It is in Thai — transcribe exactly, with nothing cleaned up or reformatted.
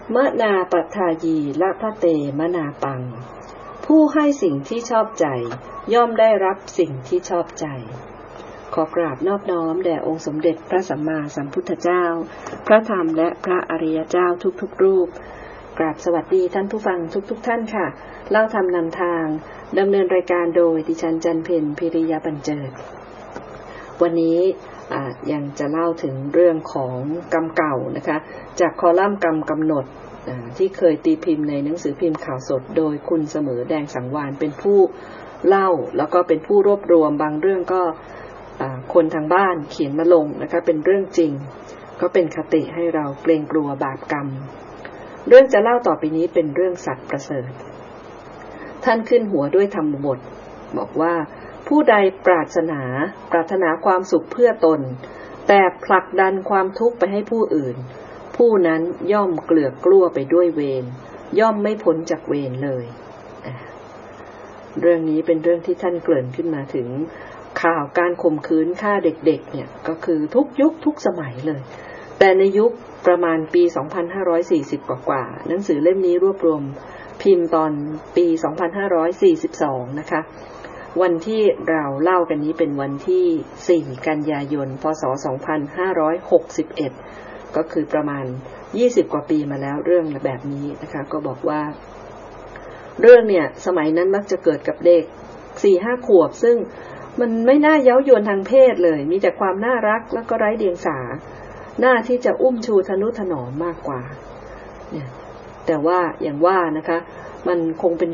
มนาปัฏฐายีละพะเตมนาปังผู้ให้สิ่งที่ชอบใจย่อมได้รับสิ่งที่ชอบใจขอกราบนอบน้อมแด่องค์สมเด็จพระสัมมาสัมพุทธเจ้าพระธรรมและพระอริยเจ้าทุกๆรูปกราบสวัสดีท่านผู้ฟังทุกๆท่านค่ะเล่าธรรมนำทางดำเนินรายการโดยดิฉันจันเพ็ญพิริยบัญเจิดวันนี้ยังจะเล่าถึงเรื่องของกรรมเก่านะคะจากคอลัมน์กรรมกำหนดที่เคยตีพิมพ์ในหนังสือพิมพ์ข่าวสดโดยคุณเสมอแดงสังวาลเป็นผู้เล่าแล้วก็เป็นผู้รวบรวมบางเรื่องก็คนทางบ้านเขียนมาลงนะคะเป็นเรื่องจริงก็เป็นคติให้เราเกรงกลัวบาปกรรมเรื่องจะเล่าต่อไปนี้เป็นเรื่องสัตว์ประเสริฐท่านขึ้นหัวด้วยธรรมบทบอกว่าผู้ใดปรารถนาปรารถนาความสุขเพื่อตนแต่ผลักดันความทุกข์ไปให้ผู้อื่นผู้นั้นย่อมเกลือกกลั้วไปด้วยเวรย่อมไม่พ้นจากเวรเลยเรื่องนี้เป็นเรื่องที่ท่านเกริ่นขึ้นมาถึงข่าวการข่มขืนฆ่าเด็กๆเนี่ยก็คือทุกยุคทุกสมัยเลยแต่ในยุคประมาณปีสองพันห้าร้อยสี่สิบกว่าๆหนังสือเล่มนี้รวบรวมพิมพ์ตอนปีสองพันห้าร้อยสี่สิบสองนะคะวันที่เราเล่ากันนี้เป็นวันที่สี่กันยายนพ.ศ. สองพันห้าร้อยหกสิบเอ็ดก็คือประมาณยี่สิบกว่าปีมาแล้วเรื่องแบบนี้นะคะก็บอกว่าเรื่องเนี่ยสมัยนั้นมักจะเกิดกับเด็ก สี่ห้า ขวบซึ่งมันไม่น่าเย้ายวนทางเพศเลยมีแต่ความน่ารักแล้วก็ไร้เดียงสาหน้าที่จะอุ้มชูทนุถนอมมากกว่าเนี่ยแต่ว่าอย่างว่านะคะมันคงเป็น